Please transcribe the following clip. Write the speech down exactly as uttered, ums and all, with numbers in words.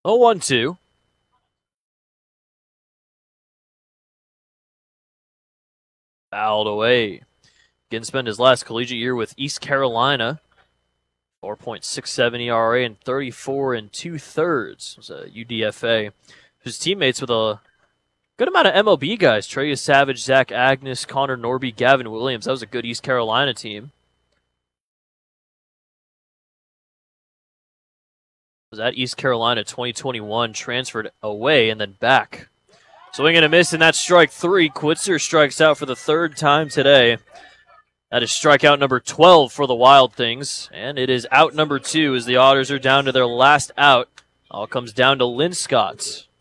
oh one two. Fouled away. Again, spent his last collegiate year with East Carolina. four point six seven E R A and thirty-four and two thirds. Was a U D F A. His teammates with a good amount of M L B guys. Trey Savage, Zach Agnes, Connor Norby, Gavin Williams. That was a good East Carolina team. Was at East Carolina twenty twenty-one, transferred away and then back. Swing and a miss, and that's strike three. Quitzer strikes out for the third time today. That is strikeout number twelve for the Wild Things, and it is out number two as the Otters are down to their last out. All comes down to Lynn Scott.